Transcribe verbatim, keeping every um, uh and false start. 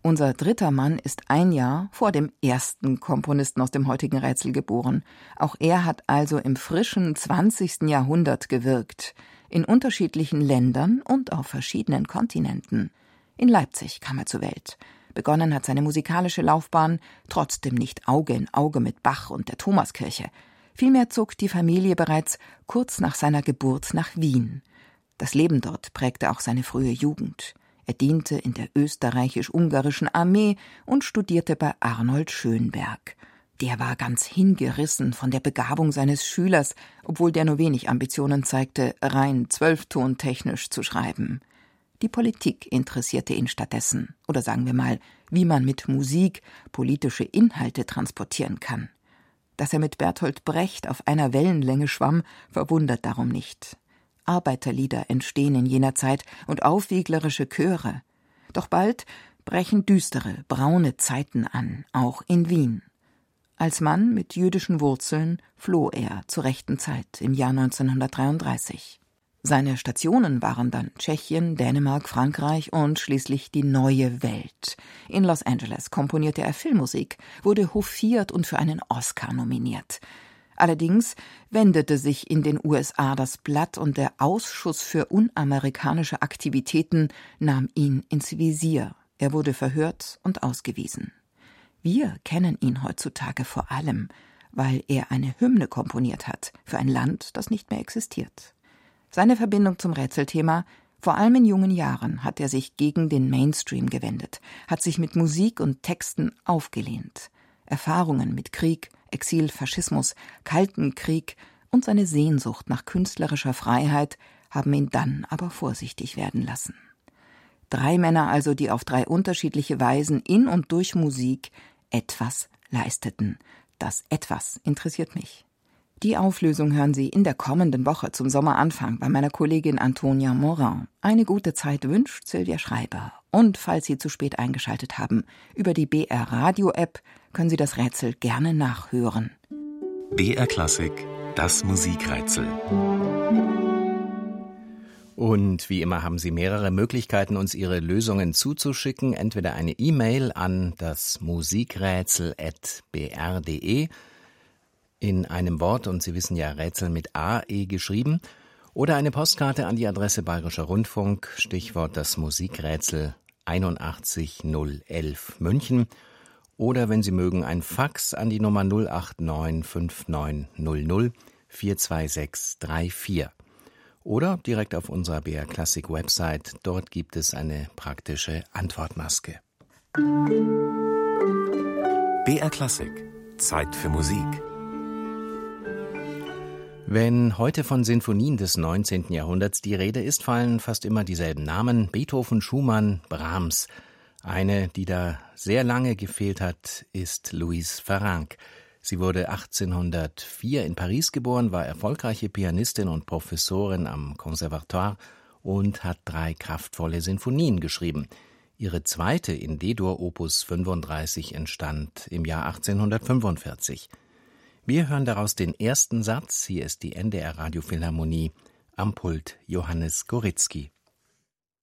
Unser dritter Mann ist ein Jahr vor dem ersten Komponisten aus dem heutigen Rätsel geboren. Auch er hat also im frischen zwanzigsten Jahrhundert gewirkt, in unterschiedlichen Ländern und auf verschiedenen Kontinenten. In Leipzig kam er zur Welt. Begonnen hat seine musikalische Laufbahn trotzdem nicht Auge in Auge mit Bach und der Thomaskirche. Vielmehr zog die Familie bereits kurz nach seiner Geburt nach Wien. Das Leben dort prägte auch seine frühe Jugend. Er diente in der österreichisch-ungarischen Armee und studierte bei Arnold Schönberg. Der war ganz hingerissen von der Begabung seines Schülers, obwohl der nur wenig Ambitionen zeigte, rein zwölftontechnisch zu schreiben. Die Politik interessierte ihn stattdessen, oder sagen wir mal, wie man mit Musik politische Inhalte transportieren kann. Dass er mit Bertolt Brecht auf einer Wellenlänge schwamm, verwundert darum nicht. Arbeiterlieder entstehen in jener Zeit und aufwieglerische Chöre. Doch bald brechen düstere, braune Zeiten an, auch in Wien. Als Mann mit jüdischen Wurzeln floh er zur rechten Zeit im Jahr neunzehnhundertdreiunddreißig. Seine Stationen waren dann Tschechien, Dänemark, Frankreich und schließlich die neue Welt. In Los Angeles komponierte er Filmmusik, wurde hofiert und für einen Oscar nominiert. Allerdings wendete sich in den U S A das Blatt und der Ausschuss für unamerikanische Aktivitäten nahm ihn ins Visier. Er wurde verhört und ausgewiesen. Wir kennen ihn heutzutage vor allem, weil er eine Hymne komponiert hat für ein Land, das nicht mehr existiert. Seine Verbindung zum Rätselthema: Vor allem in jungen Jahren hat er sich gegen den Mainstream gewendet, hat sich mit Musik und Texten aufgelehnt. Erfahrungen mit Krieg, Exil, Faschismus, Kalten Krieg und seine Sehnsucht nach künstlerischer Freiheit haben ihn dann aber vorsichtig werden lassen. Drei Männer also, die auf drei unterschiedliche Weisen in und durch Musik etwas leisteten. Das Etwas interessiert mich. Die Auflösung hören Sie in der kommenden Woche zum Sommeranfang bei meiner Kollegin Antonia Morin. Eine gute Zeit wünscht Silvia Schreiber. Und falls Sie zu spät eingeschaltet haben, über die B R Radio App können Sie das Rätsel gerne nachhören. B R Klassik, das Musikrätsel. Und wie immer haben Sie mehrere Möglichkeiten, uns Ihre Lösungen zuzuschicken. Entweder eine E-Mail an das musikrätsel at b r punkt d e in einem Wort, und Sie wissen ja, Rätsel mit A E geschrieben, oder eine Postkarte an die Adresse Bayerischer Rundfunk, Stichwort das Musikrätsel einundachtzig null elf München, oder wenn Sie mögen, ein Fax an die Nummer null acht neun fünf neun null null vier zwei sechs drei vier. Oder direkt auf unserer B R Klassik Website, dort gibt es eine praktische Antwortmaske. B R Klassik, Zeit für Musik. Wenn heute von Sinfonien des neunzehnten Jahrhunderts die Rede ist, fallen fast immer dieselben Namen: Beethoven, Schumann, Brahms. Eine, die da sehr lange gefehlt hat, ist Louise Farrenc. Sie wurde achtzehnhundertvier in Paris geboren, war erfolgreiche Pianistin und Professorin am Conservatoire und hat drei kraftvolle Sinfonien geschrieben. Ihre zweite in D-Dur Opus fünfunddreißig entstand im Jahr achtzehnhundertfünfundvierzig. Wir hören daraus den ersten Satz. Hier ist die N D R Radiophilharmonie, am Pult Johannes Goritzky.